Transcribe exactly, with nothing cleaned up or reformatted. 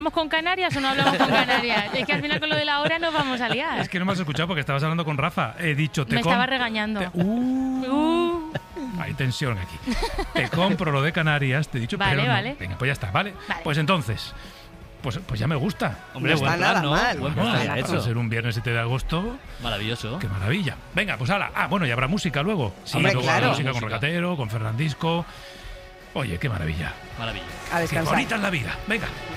¿Hablamos con Canarias o no hablamos con Canarias? Es que al final con lo de la hora nos vamos a liar. Es que no me has escuchado porque estabas hablando con Rafa. He dicho, te Me com- estaba regañando. te- uh, Uh, hay tensión aquí. Te compro lo de Canarias, te he dicho, Vale, pero no. vale. Venga, pues ya está, ¿vale? Vale. Pues entonces, pues, pues ya me gusta. Hombre, No buen está plan, nada ¿no? mal. Buen Vamos, plan, para hecho. ser un viernes siete de agosto, Maravilloso. qué maravilla. Venga, pues hala. Ah, bueno, y habrá música luego. Sí, Hombre, luego claro. habrá música con Música. Recatero, con Fernandisco. Oye, qué maravilla. Maravilla. A Qué descansar. bonita es la vida. Venga.